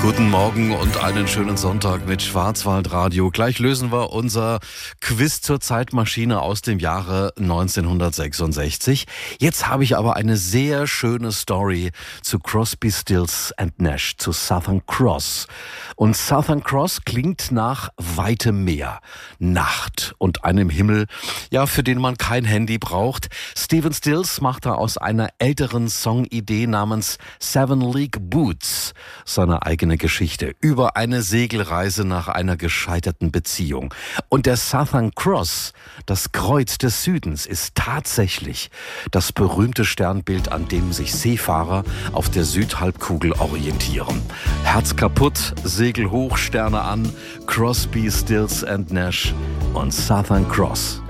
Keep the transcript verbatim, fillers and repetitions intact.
Guten Morgen und einen schönen Sonntag mit Schwarzwaldradio. Gleich lösen wir unser Quiz zur Zeitmaschine aus dem Jahre neunzehnhundertsechsundsechzig. Jetzt habe ich aber eine sehr schöne Story zu Crosby, Stills and Nash, zu Southern Cross. Und Southern Cross klingt nach weitem Meer, Nacht und einem Himmel, ja, für den man kein Handy braucht. Stephen Stills machte aus einer älteren Songidee namens Seven League Boots seine eigene Geschichte über eine Segelreise nach einer gescheiterten Beziehung. Und der Southern Cross, das Kreuz des Südens, ist tatsächlich das berühmte Sternbild, an dem sich Seefahrer auf der Südhalbkugel orientieren. Herz kaputt, Segel hoch, Sterne an, Crosby, Stills and Nash und Southern Cross.